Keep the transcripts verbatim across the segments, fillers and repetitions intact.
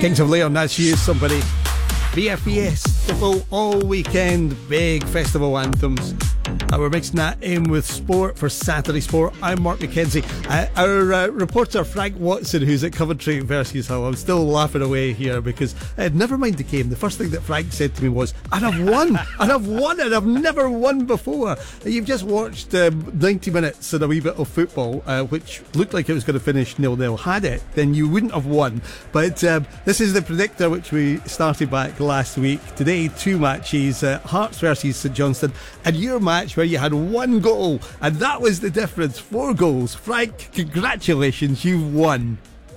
Kings of Leon, that's you, somebody. V F E S, festival all weekend, big festival anthems. Uh, we're mixing that in with sport for Saturday Sport. I'm Mark McKenzie. Uh, our uh, reporter Frank Watson, who's at Coventry versus Hull, I'm still laughing away here because uh, never mind the game. The first thing that Frank said to me was, and I've won, and I've won, and I've never won before. You've just watched um, ninety minutes and a wee bit of football, uh, which looked like it was going to finish nil-nil. Had it, then you wouldn't have won. But um, this is the predictor, which we started back last week. Today, two matches, uh, Hearts versus St Johnstone, and your match where you had one goal, and that was the difference. Four goals. Frank, congratulations, you've won.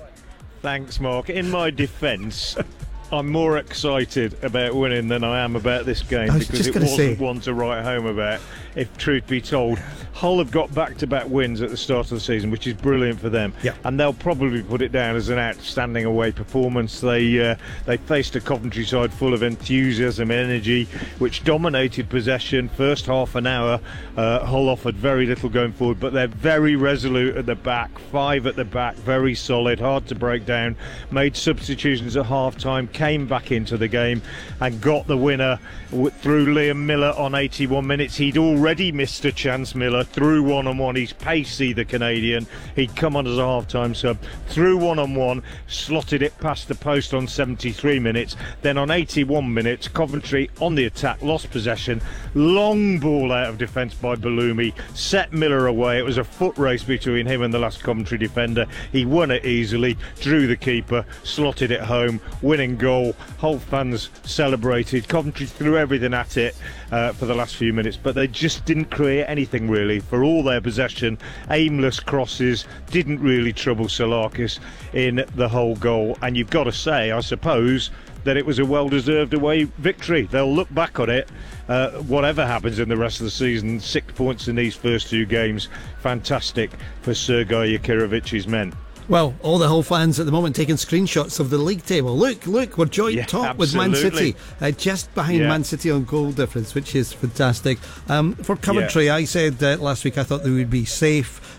Thanks, Mark. In my defence, I'm more excited about winning than I am about this game because it wasn't say. one to write home about, if truth be told. Hull have got back-to-back wins at the start of the season, which is brilliant for them. Yep. And they'll probably put it down as an outstanding away performance. They uh, they faced a Coventry side full of enthusiasm, energy, which dominated possession. First half an hour, uh, Hull offered very little going forward, but they're very resolute at the back. Five at the back, very solid, hard to break down. Made substitutions at half-time, came back into the game and got the winner through Liam Miller on eighty-one minutes. He'd already missed a chance, Miller, through one-on-one. He's pacey, the Canadian. He'd come on as a half-time sub, through one-on-one, slotted it past the post on seventy-three minutes. Then on eighty-one minutes, Coventry on the attack, lost possession. Long ball out of defence by Balumi, set Miller away. It was a foot race between him and the last Coventry defender. He won it easily, drew the keeper, slotted it home, winning goal. Hull fans celebrated. Coventry threw everything at it uh, for the last few minutes, but they just didn't create anything really. For all their possession, aimless crosses, didn't really trouble Salakis in the whole goal. And you've got to say, I suppose, that it was a well-deserved away victory. They'll look back on it, uh, whatever happens in the rest of the season. Six points in these first two games, fantastic for Sergei Yakirovic's men. Well, all the Hull fans at the moment taking screenshots of the league table. Look, look, we're joint yeah, top absolutely. with Man City, uh, just behind yeah. Man City on goal difference, which is fantastic. Um, for Coventry, yeah. I said uh, last week I thought they would be safe,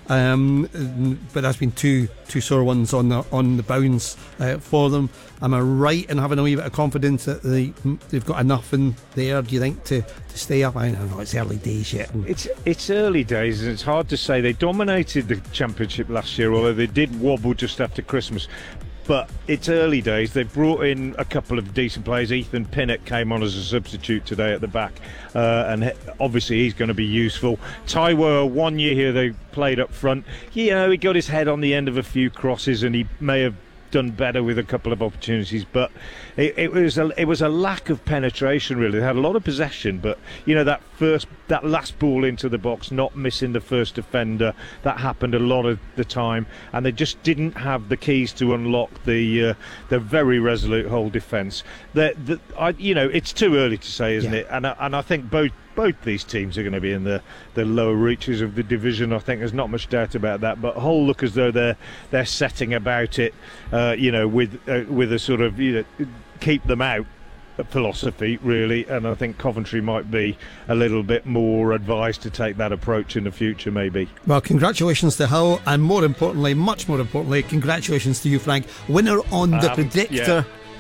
um, but that's been two two sore ones on the on the bounce uh, for them. Am I right in having a wee bit of confidence that they, they've got enough in there, do you think, to, to stay up? I don't know, it's early days yet. It's it's early days and it's hard to say. They dominated the Championship last year, although they did wobble just after Christmas. But it's early days. They've brought in a couple of decent players. Ethan Pinnock came on as a substitute today at the back, uh, and obviously he's going to be useful. Taiwo, one year here they played up front. You know, he got his head on the end of a few crosses and he may have done better with a couple of opportunities, but it, it was a it was a lack of penetration really. They had a lot of possession, but you know, that first that last ball into the box, not missing the first defender, that happened a lot of the time, and they just didn't have the keys to unlock the uh, the very resolute whole defence. The, the, I, you know, it's too early to say, isn't yeah. it? And I, and I think both both these teams are going to be in the, the lower reaches of the division. I think there's not much doubt about that. But Hull look as though they're they're setting about it, uh, you know, with uh, with a sort of, you know, keep them out philosophy really. And I think Coventry might be a little bit more advised to take that approach in the future, maybe. Well, congratulations to Hull, and more importantly, much more importantly, congratulations to you, Frank, winner on the um, predictor. Yeah.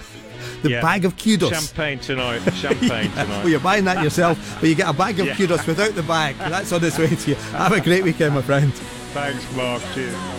The yeah. bag of kudos. Champagne tonight. Champagne yeah. tonight. Well, you're buying that yourself, but you get a bag of yeah. kudos without the bag. That's on its way to you. Have a great weekend, my friend. Thanks, Mark. Cheers.